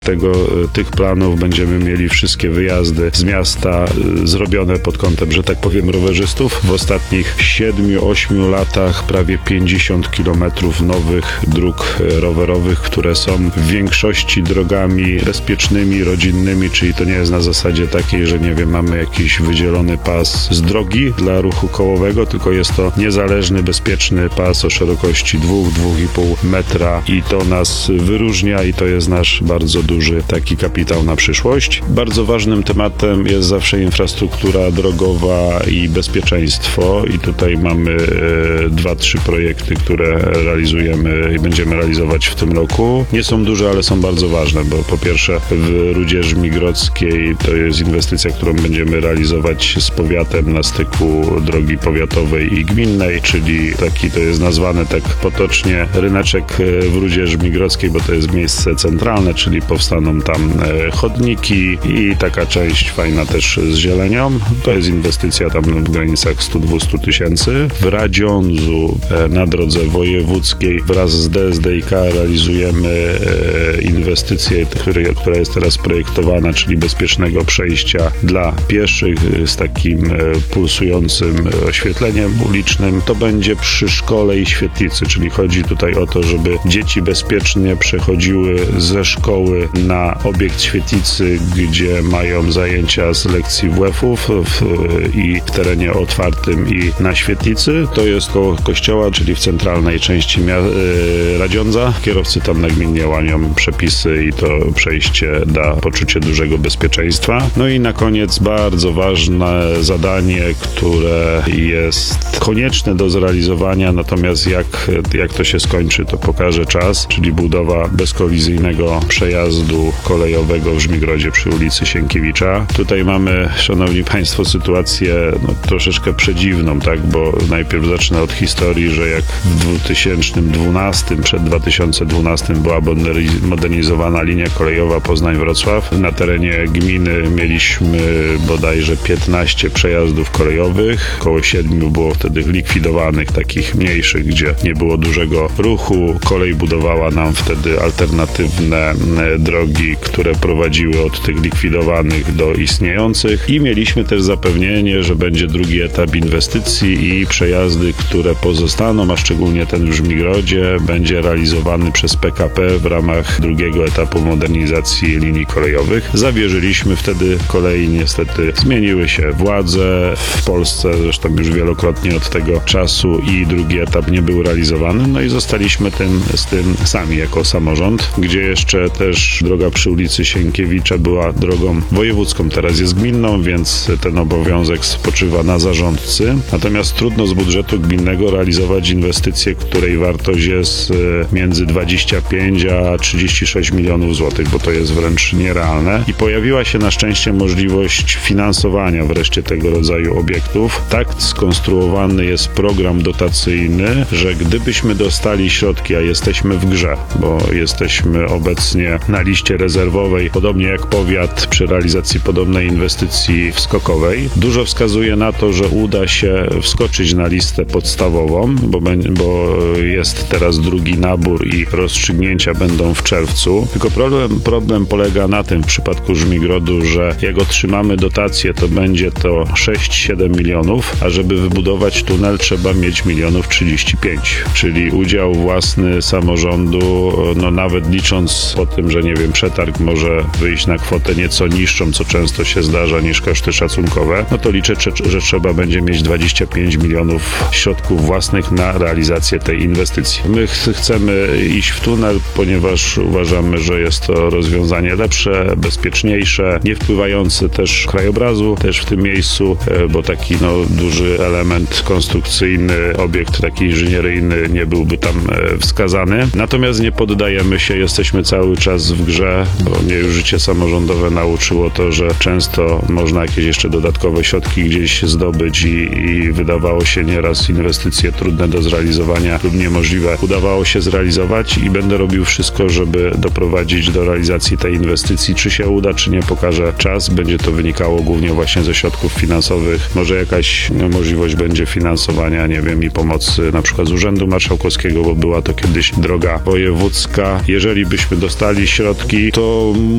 Tych planów będziemy mieli wszystkie wyjazdy z miasta zrobione pod kątem, że tak powiem, rowerzystów. W ostatnich 7-8 latach prawie 50 kilometrów nowych dróg rowerowych, które są w większości drogami bezpiecznymi, rodzinnymi, czyli to nie jest na zasadzie takiej, że nie wiem, mamy jakiś wydzielony pas z drogi dla ruchu kołowego, tylko jest to niezależny, bezpieczny pas o szerokości 2-2,5 metra i to nas wyróżnia i to jest nasz bardzo duży taki kapitał na przyszłość. Bardzo ważnym tematem jest zawsze infrastruktura drogowa i bezpieczeństwo i tutaj mamy 2-3 projekty, które realizujemy i będziemy realizować w tym roku. Nie są duże, ale są bardzo ważne, bo po pierwsze w Rudzie Żmigrodzkiej to jest inwestycja, którą będziemy realizować z powiatem na styku drogi powiatowej i gminnej, czyli taki to jest nazwane tak potocznie ryneczek w Rudzie Żmigrodzkiej, bo to jest miejsce centralne, czyli powstaną tam chodniki i taka część fajna też z zielenią. To jest inwestycja tam w granicach 100-200 tysięcy. W Radziądzu na drodze wojewódzkiej wraz z DSDiK realizujemy inwestycję, która jest teraz projektowana, czyli bezpiecznego przejścia dla pieszych z takim pulsującym oświetleniem ulicznym. To będzie przy szkole i świetlicy, czyli chodzi tutaj o to, żeby dzieci bezpiecznie przechodziły ze szkoły na obiekt świetlicy, gdzie mają zajęcia z lekcji WF-ów i w terenie otwartym i na świetlicy. To jest koło kościoła, czyli w centralnej części Radziądza. Kierowcy tam nagminnie łamią przepisy i to przejście da poczucie dużego bezpieczeństwa. No i na koniec bardzo ważne zadanie, które jest konieczne do zrealizowania, natomiast jak to się skończy, to pokaże czas, czyli budowa bezkolizyjnego przejazdu kolejowego w Żmigrodzie przy ulicy Sienkiewicza. Tutaj mamy, szanowni państwo, sytuację troszeczkę przedziwną, tak, bo najpierw zacznę od historii, że jak w 2012, przed 2012 była modernizowana linia kolejowa Poznań-Wrocław. Na terenie gminy mieliśmy bodajże 15 przejazdów kolejowych, około 7 było wtedy likwidowanych, takich mniejszych, gdzie nie było dużego ruchu. Kolej budowała nam wtedy alternatywne drogi, które prowadziły od tych likwidowanych do istniejących i mieliśmy też zapewnienie, że będzie drugi etap inwestycji i przejazdy, które pozostaną, a szczególnie ten w Żmigrodzie, będzie realizowany przez PKP w ramach drugiego etapu modernizacji linii kolejowych. Zawierzyliśmy wtedy kolei, niestety zmieniły się władze w Polsce, zresztą już wielokrotnie od tego czasu i drugi etap nie był realizowany, no i zostaliśmy z tym sami jako samorząd, gdzie jeszcze też droga przy ulicy Sienkiewicza była drogą wojewódzką, teraz jest gminną, więc ten obowiązek spoczywa na zarządcy. Natomiast trudno z budżetu gminnego realizować inwestycję, której wartość jest między 25 a 36 milionów złotych, bo to jest wręcz nierealne. I pojawiła się na szczęście możliwość finansowania wreszcie tego rodzaju obiektów. Tak skonstruowany jest program dotacyjny, że gdybyśmy dostali środki, a jesteśmy w grze, bo jesteśmy obecnie na liście rezerwowej, podobnie jak powiat przy realizacji podobnej inwestycji wskokowej. Dużo wskazuje na to, że uda się wskoczyć na listę podstawową, bo jest teraz drugi nabór i rozstrzygnięcia będą w czerwcu. Tylko problem polega na tym w przypadku Żmigrodu, że jak otrzymamy dotację, to będzie to 6-7 milionów, a żeby wybudować tunel trzeba mieć 1,35 mln. Czyli udział własny samorządu, nawet licząc po tym, że nie wiem, przetarg może wyjść na kwotę nieco niższą, co często się zdarza, niż koszty szacunkowe, to liczę, że trzeba będzie mieć 25 milionów środków własnych na realizację tej inwestycji. My chcemy iść w tunel, ponieważ uważamy, że jest to rozwiązanie lepsze, bezpieczniejsze, nie wpływające też krajobrazu, też w tym miejscu, bo taki duży element konstrukcyjny, obiekt taki inżynieryjny nie byłby tam wskazany. Natomiast nie poddajemy się, jesteśmy cały czas w grze, bo mnie już życie samorządowe nauczyło to, że często można jakieś jeszcze dodatkowe środki gdzieś zdobyć i wydawało się nieraz inwestycje trudne do zrealizowania lub niemożliwe udawało się zrealizować i będę robił wszystko, żeby doprowadzić do realizacji tej inwestycji. Czy się uda, czy nie, pokaże czas. Będzie to wynikało głównie właśnie ze środków finansowych. Może jakaś możliwość będzie finansowania, nie wiem, i pomocy na przykład z Urzędu Marszałkowskiego, bo była to kiedyś droga wojewódzka. Jeżeli byśmy dostali środki, to